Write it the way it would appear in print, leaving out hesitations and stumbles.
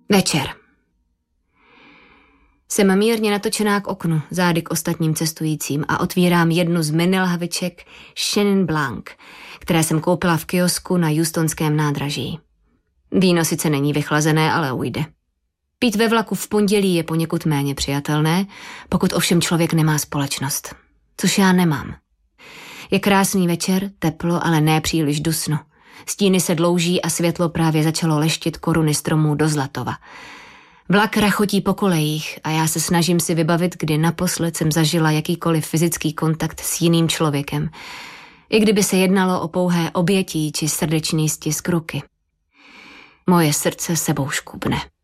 Večer. Jsem mírně natočená k oknu, zády k ostatním cestujícím a otvírám jednu z mini lahviček Chenin Blanc, které jsem koupila v kiosku na Houstonském nádraží. Víno sice není vychlazené, ale ujde. Pít ve vlaku v pondělí je poněkud méně přijatelné, pokud ovšem člověk nemá společnost. Což já nemám. Je krásný večer, teplo, ale ne příliš dusno. Stíny se dlouží a světlo právě začalo leštit koruny stromů do Zlatova. Vlak rachotí po kolejích a já se snažím si vybavit, kdy naposled jsem zažila jakýkoliv fyzický kontakt s jiným člověkem. I kdyby se jednalo o pouhé obětí či srdečný stisk ruky. Moje srdce sebou škubne.